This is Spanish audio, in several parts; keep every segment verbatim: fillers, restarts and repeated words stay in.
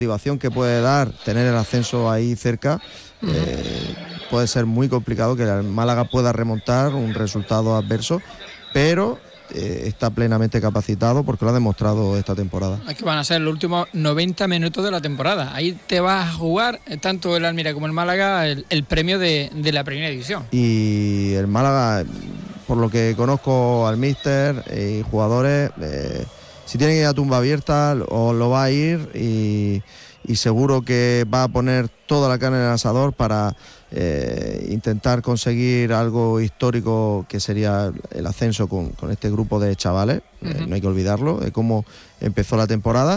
motivación que puede dar tener el ascenso ahí cerca, eh, puede ser muy complicado que el Málaga pueda remontar un resultado adverso, pero eh, está plenamente capacitado porque lo ha demostrado esta temporada. Es que van a ser los últimos noventa minutos de la temporada. Ahí te vas a jugar, tanto el Almería como el Málaga, el, el premio de, de la primera división. Y el Málaga, por lo que conozco al míster y jugadores, eh, si tiene que ir a tumba abierta, o lo va a ir y, y seguro que va a poner toda la carne en el asador para eh, intentar conseguir algo histórico, que sería el ascenso con, con este grupo de chavales. Uh-huh. Eh, no hay que olvidarlo, de cómo empezó la temporada.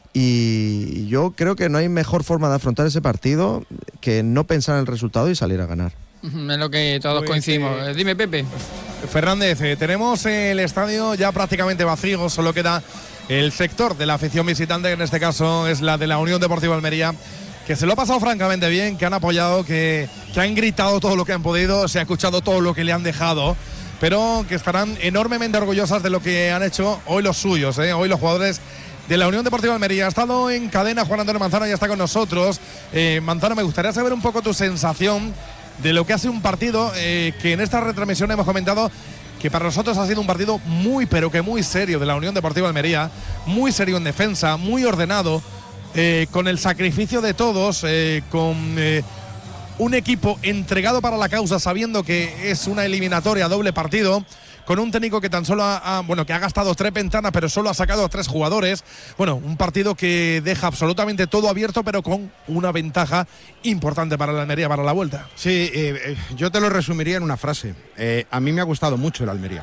Y yo creo que no hay mejor forma de afrontar ese partido que no pensar en el resultado y salir a ganar. Uh-huh. Es lo que todos pues, coincidimos. Eh, Dime, Pepe. Fernández, eh, tenemos el estadio ya prácticamente vacío, solo queda el sector de la afición visitante, que en este caso es la de la Unión Deportiva Almería, que se lo ha pasado francamente bien, que han apoyado, que, que han gritado todo lo que han podido, se ha escuchado todo lo que le han dejado, pero que estarán enormemente orgullosas de lo que han hecho hoy los suyos, eh, hoy los jugadores de la Unión Deportiva Almería. Ha estado en cadena Juan Antonio Manzano, ya está con nosotros. Eh, Manzano, me gustaría saber un poco tu sensación de lo que hace un partido eh, que en esta retransmisión hemos comentado que para nosotros ha sido un partido muy, pero que muy serio de la Unión Deportiva Almería, muy serio en defensa, muy ordenado, eh, con el sacrificio de todos, eh, con eh, un equipo entregado para la causa, sabiendo que es una eliminatoria doble partido, con un técnico que tan solo ha, ha, bueno, que ha gastado tres ventanas, pero solo ha sacado a tres jugadores. Bueno, un partido que deja absolutamente todo abierto, pero con una ventaja importante para la Almería para la vuelta. Sí, eh, yo te lo resumiría en una frase. Eh, a mí me ha gustado mucho el Almería.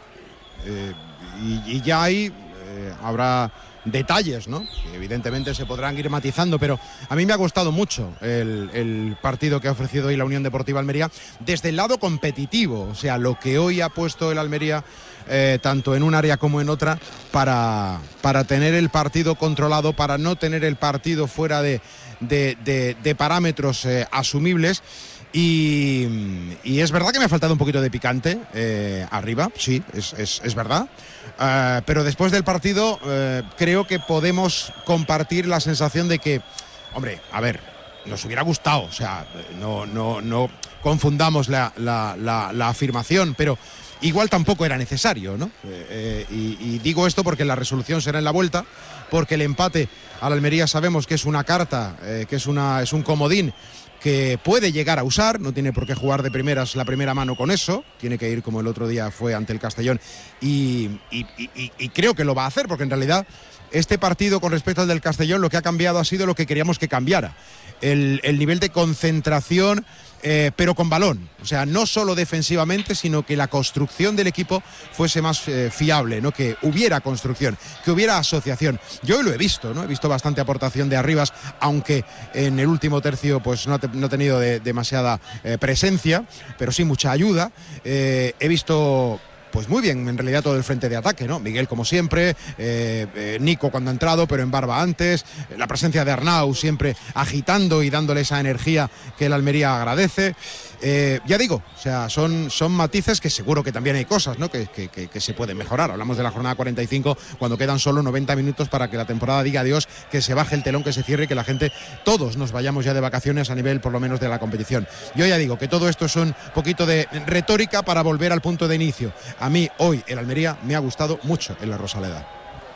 Eh, y, y ya ahí eh, habrá detalles, ¿no? Que evidentemente se podrán ir matizando, pero a mí me ha gustado mucho el, el partido que ha ofrecido hoy la Unión Deportiva Almería desde el lado competitivo, o sea, lo que hoy ha puesto el Almería eh, tanto en un área como en otra para, para tener el partido controlado, para no tener el partido fuera de, de, de, de parámetros eh, asumibles. Y, y es verdad que me ha faltado un poquito de picante eh, arriba, sí, es, es, es verdad. Uh, pero después del partido uh, creo que podemos compartir la sensación de que, hombre, a ver, nos hubiera gustado, o sea, no, no, no confundamos la, la, la, la afirmación, pero igual tampoco era necesario, ¿no? Eh, eh, y, y digo esto porque la resolución será en la vuelta, porque el empate al Almería sabemos que es una carta, eh, que es, una, es un comodín que puede llegar a usar, no tiene por qué jugar de primeras la primera mano con eso, tiene que ir como el otro día fue ante el Castellón y, y, y, y creo que lo va a hacer, porque en realidad este partido con respecto al del Castellón lo que ha cambiado ha sido lo que queríamos que cambiara, el, el nivel de concentración, eh, pero con balón, o sea, no solo defensivamente, sino que la construcción del equipo fuese más eh, fiable, ¿no? Que hubiera construcción, que hubiera asociación. Yo lo he visto, ¿no? He visto bastante aportación de Arribas, aunque en el último tercio pues no ha, te, no ha tenido de, demasiada eh, presencia, pero sí mucha ayuda. Eh, he visto pues muy bien, en realidad, todo el frente de ataque, ¿no? Miguel, como siempre, eh, eh, Nico cuando ha entrado, pero en barba antes, eh, la presencia de Arnau siempre agitando y dándole esa energía que el Almería agradece. Eh, ya digo, o sea, son, son matices que seguro que también hay cosas, ¿no? que, que, que, que se pueden mejorar. Hablamos de la jornada cuarenta y cinco, cuando quedan solo noventa minutos para que la temporada diga adiós, que se baje el telón, que se cierre y que la gente, todos nos vayamos ya de vacaciones a nivel por lo menos de la competición. Yo ya digo que todo esto es un poquito de retórica para volver al punto de inicio. A mí hoy el Almería me ha gustado mucho en la Rosaleda.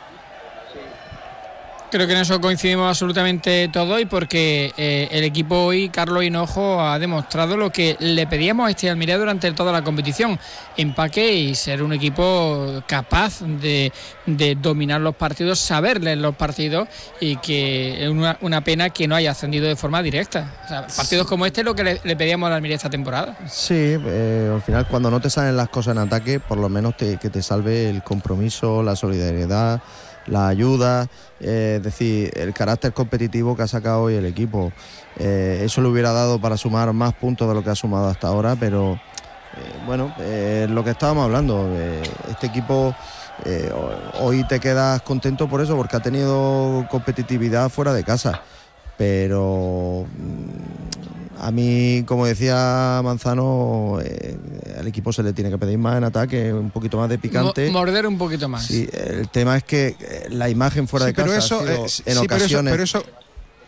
Creo que en eso coincidimos absolutamente todos, y porque eh, el equipo hoy, Carlos Hinojo, ha demostrado lo que le pedíamos a este Almería durante toda la competición: empaque y ser un equipo capaz de, de dominar los partidos, saber leer los partidos, y que es una, una pena que no haya ascendido de forma directa. O sea, partidos sí. como este es lo que le, le pedíamos al Almería esta temporada. Sí, eh, al final cuando no te salen las cosas en ataque, por lo menos te, que te salve el compromiso, la solidaridad, la ayuda, eh, es decir, el carácter competitivo que ha sacado hoy el equipo. Eh, eso le hubiera dado para sumar más puntos de lo que ha sumado hasta ahora, pero eh, bueno, eh, lo que estábamos hablando, eh, este equipo eh, hoy te quedas contento por eso, porque ha tenido competitividad fuera de casa, pero a mí, como decía Manzano, eh, al equipo se le tiene que pedir más en ataque, un poquito más de picante. Morder un poquito más. Sí, el tema es que la imagen fuera sí, de casa pero eso, ha sido, eh, sí, en sí, ocasiones... Pero eso, pero eso